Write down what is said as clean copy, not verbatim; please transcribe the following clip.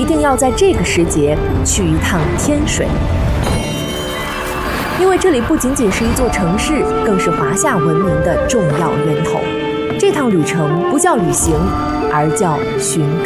定要在这个时节去一趟天水。因为这里不仅仅是一座城市，更是华夏文明的重要源头。这趟旅程不叫旅行，而叫寻根。